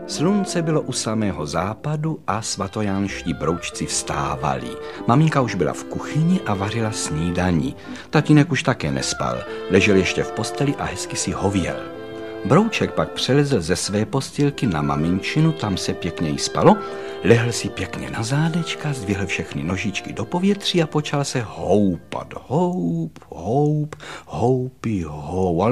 Slunce bylo u samého západu a svatojánští broučci vstávali. Maminka už byla v kuchyni a vařila snídaní. Tatínek už také nespal, ležel ještě v posteli a hezky si hověl. Brouček pak přelezl ze své postýlky na maminčinu, tam se pěkně jí spalo, lehl si pěkně na zádečka, zdvihl všechny nožičky do povětří a počal se houpat. Houp, houp, houpí, hou.